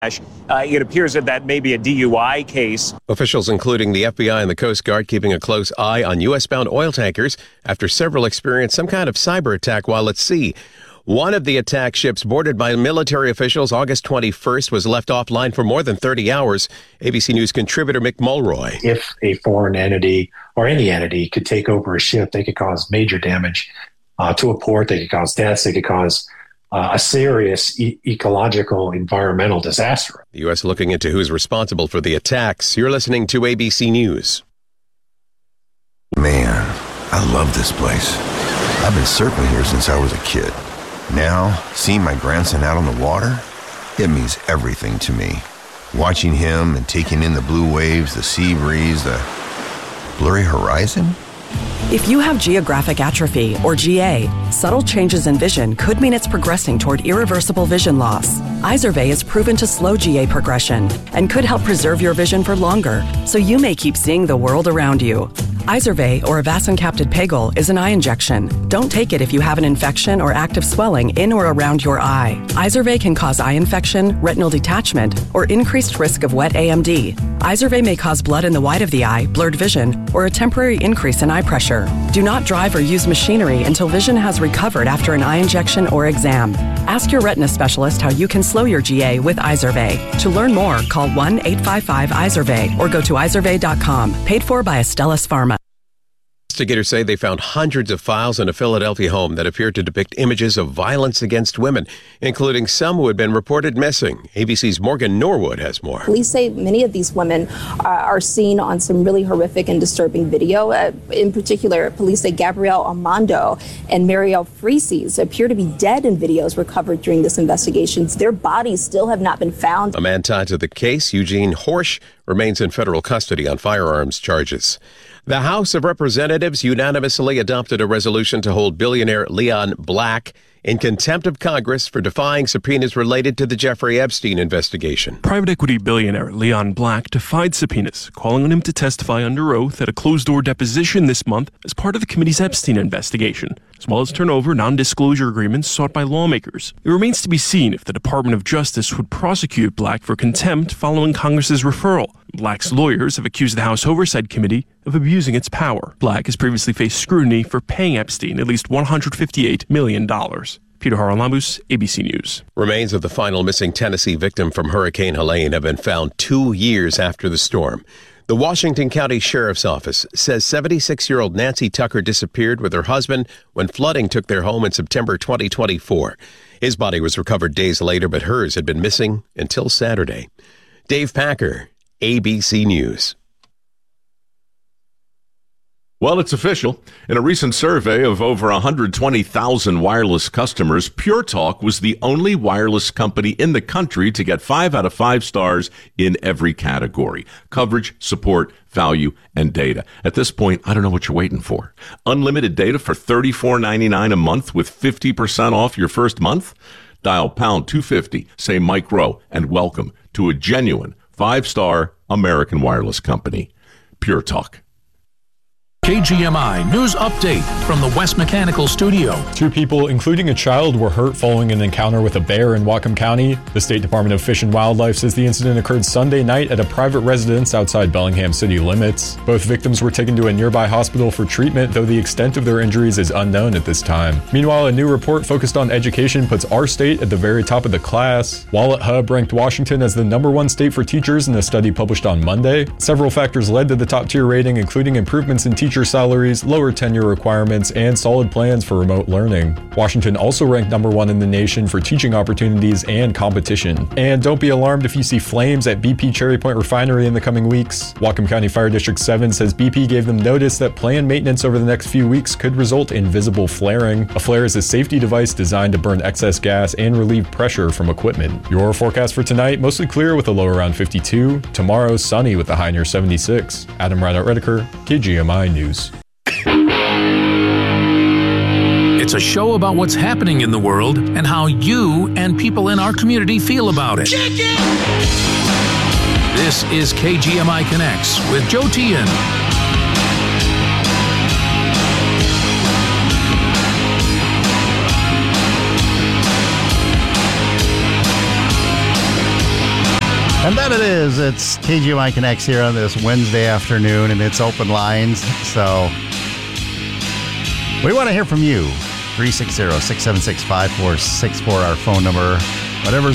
It appears that may be a DUI case. Officials, including the FBI and the Coast Guard, keeping a close eye on U.S.-bound oil tankers after several experienced some kind of cyber attack while at sea. One of the attack ships boarded by military officials August 21st was left offline for more than 30 hours. ABC News contributor Mick Mulroy. If a foreign entity or any entity could take over a ship, they could cause major damage to a port. They could cause deaths. They could cause a serious ecological, environmental disaster. The U.S. looking into who's responsible for the attacks. You're listening to ABC News. Man, I love this place. I've been surfing here since I was a kid. Now, seeing my grandson out on the water, it means everything to me. Watching him and taking in the blue waves, the sea breeze, the blurry horizon. If you have geographic atrophy, or GA, subtle changes in vision could mean it's progressing toward irreversible vision loss. Izervay is proven to slow GA progression and could help preserve your vision for longer, so you may keep seeing the world around you. Izervay, or avacincaptad pegol, is an eye injection. Don't take it if you have an infection or active swelling in or around your eye. Izervay can cause eye infection, retinal detachment, or increased risk of wet AMD. Izervay may cause blood in the white of the eye, blurred vision, or a temporary increase in eye pressure. Do not drive or use machinery until vision has recovered after an eye injection or exam. Ask your retina specialist how you can slow your GA with Izervay. To learn more, call 1-855-IZERVAY or go to izervay.com. Paid for by Astellas Pharma. Investigators say they found hundreds of files in a Philadelphia home that appeared to depict images of violence against women, including some who had been reported missing. ABC's Morgan Norwood has more. Police say many of these women are seen on some really horrific and disturbing video. In particular, police say Gabrielle Armando and Marielle Freeses appear to be dead in videos recovered during this investigation. Their bodies still have not been found. A man tied to the case, Eugene Horsch, remains in federal custody on firearms charges. The House of Representatives unanimously adopted a resolution to hold billionaire Leon Black in contempt of Congress for defying subpoenas related to the Jeffrey Epstein investigation. Private equity billionaire Leon Black defied subpoenas, calling on him to testify under oath at a closed-door deposition this month as part of the committee's Epstein investigation, as well as turn over non-disclosure agreements sought by lawmakers. It remains to be seen if the Department of Justice would prosecute Black for contempt following Congress's referral. Black's lawyers have accused the House Oversight Committee of abusing its power. Black has previously faced scrutiny for paying Epstein at least $158 million. Peter Haralambous, ABC News. Remains of the final missing Tennessee victim from Hurricane Helene have been found 2 years after the storm. The Washington County Sheriff's Office says 76-year-old Nancy Tucker disappeared with her husband when flooding took their home in September 2024. His body was recovered days later, but hers had been missing until Saturday. Dave Packer, ABC News. Well, it's official. In a recent survey of over 120,000 wireless customers, Pure Talk was the only wireless company in the country to get 5 out of 5 stars in every category: coverage, support, value, and data. At this point, I don't know what you're waiting for. Unlimited data for $34.99 a month with 50% off your first month? Dial pound 250, say Mike Rowe, and welcome to a genuine 5-star American wireless company. Pure Talk. KGMI News Update from the West Mechanical Studio. 2 people, including a child, were hurt following an encounter with a bear in Whatcom County. The State Department of Fish and Wildlife says the incident occurred Sunday night at a private residence outside Bellingham city limits. Both victims were taken to a nearby hospital for treatment, though the extent of their injuries is unknown at this time. Meanwhile, a new report focused on education puts our state at the very top of the class. WalletHub ranked Washington as the #1 state for teachers in a study published on Monday. Several factors led to the top-tier rating, including improvements in teacher salaries, lower tenure requirements, and solid plans for remote learning. Washington also ranked #1 in the nation for teaching opportunities and competition. And don't be alarmed if you see flames at BP Cherry Point Refinery in the coming weeks. Whatcom County Fire District 7 says BP gave them notice that planned maintenance over the next few weeks could result in visible flaring. A flare is a safety device designed to burn excess gas and relieve pressure from equipment. Your forecast for tonight: mostly clear with a low around 52. Tomorrow, sunny with a high near 76. Adam Reinhardt-Redeker, KGMI News. It's a show about what's happening in the world and how you and people in our community feel about it. This is KGMI Connects with Joe Tian. And that it is. It's KGMI Connects here on this Wednesday afternoon, and it's open lines. So we want to hear from you. 360-676-5464, our phone number. Whatever's